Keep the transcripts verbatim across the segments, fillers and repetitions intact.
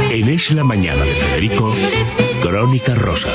En Es la Mañana de Federico, Crónica Rosa.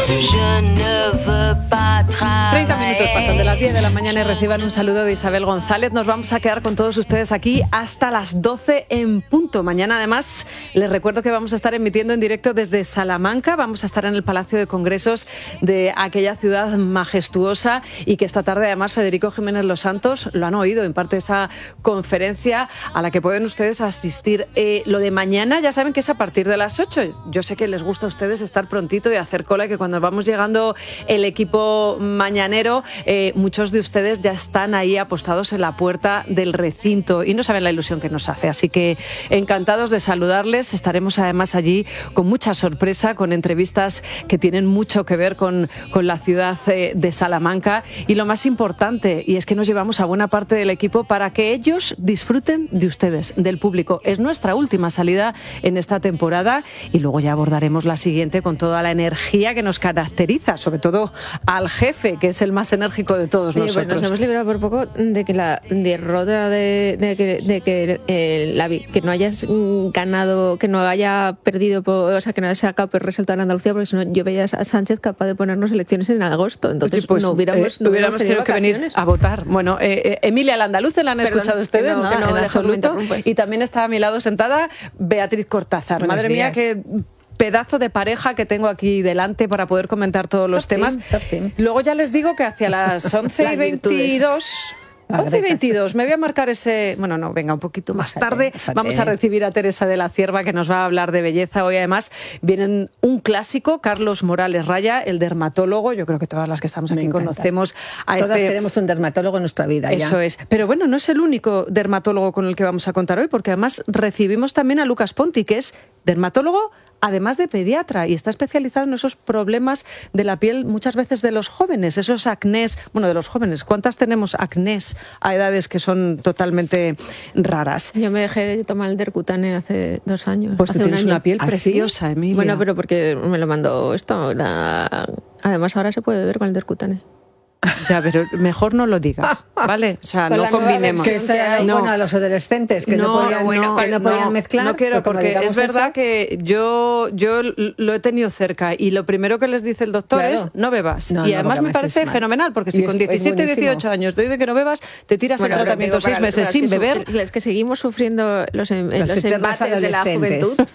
treinta minutos pasan de las diez de la mañana y reciban un saludo de Isabel González. Nos vamos a quedar con todos ustedes aquí hasta las doce en punto. Mañana, además, les recuerdo que vamos a estar emitiendo en directo desde Salamanca. Vamos a estar en el Palacio de Congresos de aquella ciudad majestuosa y que esta tarde, además, Federico Jiménez Los Santos lo han oído, imparte esa conferencia a la que pueden ustedes asistir. Eh, lo de mañana ya saben que es a partir de las ocho. Yo sé que les gusta a ustedes estar prontito y hacer cola, y que cuando vamos llegando el equipo mañanero, eh, muchos de ustedes ya están ahí apostados en la puerta del recinto y no saben la ilusión que nos hace. Así que encantados de saludarles. Estaremos además allí con mucha sorpresa, con entrevistas que tienen mucho que ver con, con la ciudad eh, de Salamanca. Y lo más importante, y es que nos llevamos a buena parte del equipo para que ellos disfruten de ustedes, del público. Es nuestra última salida en esta temporada y luego ya abordaremos la siguiente con toda la energía que nos caracteriza, sobre todo al jefe, que es el más enérgico de todos. Oye, nosotros. Pues nos hemos librado por poco de que la derrota de, de que, de que, eh, la, que no hayas ganado, que no haya perdido, por, o sea, que no haya sacado por resultado en Andalucía, porque si no yo veía a Sánchez capaz de ponernos elecciones en agosto. Entonces Oye, pues, no hubiéramos, eh, no hubiéramos tenido que venir a votar. Bueno, eh, eh, Emilia Landaluce, ¿la han Perdón, escuchado ustedes? No, no, que no, en absoluto. Y también está a mi lado sentada Beatriz Cortázar. Buenos Madre días. mía, qué pedazo de pareja que tengo aquí delante para poder comentar todos los top temas. Team, top team. Luego ya les digo que hacia las once y veintidós... once y veintidós, me voy a marcar ese... Bueno, no, venga, un poquito más tarde. Bájate. Vamos a recibir a Teresa de la Cierva, que nos va a hablar de belleza. Hoy, además, viene un clásico, Carlos Morales Raya, el dermatólogo. Yo creo que todas las que estamos aquí conocemos a Todas este... queremos un dermatólogo en nuestra vida. Eso ya. es. Pero bueno, no es el único dermatólogo con el que vamos a contar hoy, porque además recibimos también a Lucas Ponti, que es dermatólogo, además de pediatra, y está especializado en esos problemas de la piel muchas veces de los jóvenes, esos acnés, bueno, de los jóvenes. ¿Cuántas tenemos acnés a edades que son totalmente raras? Yo me dejé de tomar el Dercutane hace dos años. Pues hace tú tienes un año. una piel ¿Ah, preciosa, sí? Emilia. Bueno, pero porque me lo mandó esto. La... Además, ahora se puede beber con el Dercutane. Ya, pero mejor no lo digas, ¿vale? O sea, Con no la nueva combinemos. Que eso era No. bueno a los adolescentes, que no, No, podían, bueno, que no no, podían mezclar. No quiero, pues como porque digamos es verdad eso, que yo, yo lo he tenido cerca y lo primero que les dice el doctor Claro. es no bebas. No, y no, además porque me parece es mal. fenomenal, porque Y si es- con es diecisiete, buenísimo. dieciocho años te dice que no bebas, te tiras Bueno, el pero tratamiento digo, seis para meses las sin que beber. su- Las que seguimos sufriendo los, em- Los los eternos embates de la adolescentes. juventud.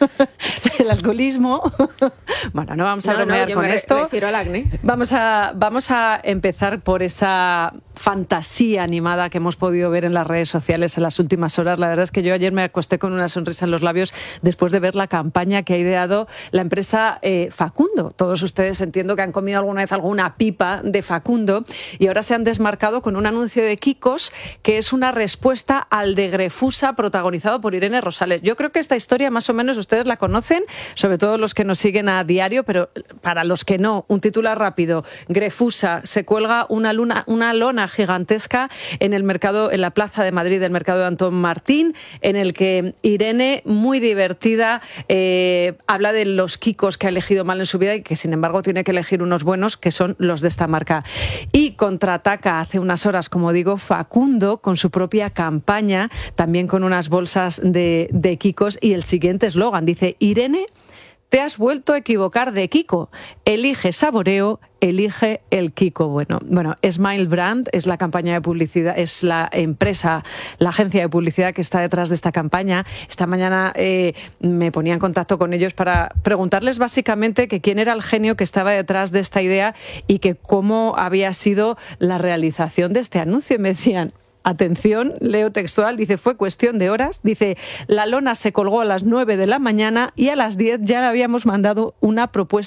El alcoholismo. Bueno, no vamos a No, no, bromear yo con me re- esto. refiero al acné. Vamos a, vamos a empezar por esa fantasía animada que hemos podido ver en las redes sociales en las últimas horas. La verdad es que yo ayer me acosté con una sonrisa en los labios después de ver la campaña que ha ideado la empresa eh, Facundo. Todos ustedes entiendo que han comido alguna vez alguna pipa de Facundo y ahora se han desmarcado con un anuncio de Kikos que es una respuesta al de Grefusa protagonizado por Irene Rosales. Yo creo que esta historia más o menos ustedes la conocen, sobre todo los que nos siguen a diario, pero para los que no, un titular rápido. Grefusa se cuelga una, luna, una lona gigantesca en el mercado, en la plaza de Madrid del mercado de Antón Martín, en el que Irene, muy divertida, eh, habla de los Kikos que ha elegido mal en su vida y que sin embargo tiene que elegir unos buenos, que son los de esta marca. Y contraataca hace unas horas, como digo, Facundo con su propia campaña, también con unas bolsas de, de Kikos, y el siguiente eslogan dice: Irene, te has vuelto a equivocar de Kiko. Elige saboreo, elige el Kiko. Bueno, bueno, Smile Brand es la campaña de publicidad, es la empresa, la agencia de publicidad que está detrás de esta campaña. Esta mañana eh, me ponía en contacto con ellos para preguntarles básicamente que quién era el genio que estaba detrás de esta idea y que cómo había sido la realización de este anuncio. Y me decían: atención, leo textual, dice, fue cuestión de horas, dice, la lona se colgó a las nueve de la mañana y a las diez ya le habíamos mandado una propuesta